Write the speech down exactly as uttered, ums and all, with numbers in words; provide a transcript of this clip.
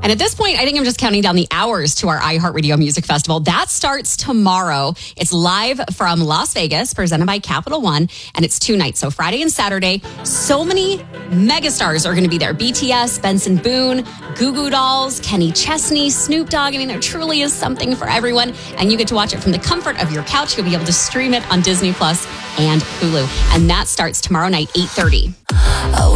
And at this point, I think I'm just counting down the hours to our iHeartRadio Music Festival. That starts tomorrow. It's live from Las Vegas, presented by Capital One, and it's two nights, so Friday and Saturday. So many megastars are going to be there. B T S, Benson Boone, Goo Goo Dolls, Kenny Chesney, Snoop Dogg. I mean, there truly is something for everyone, and you get to watch it from the comfort of your couch. You'll be able to stream it on Disney Plus and Hulu, and that starts tomorrow night, eight thirty.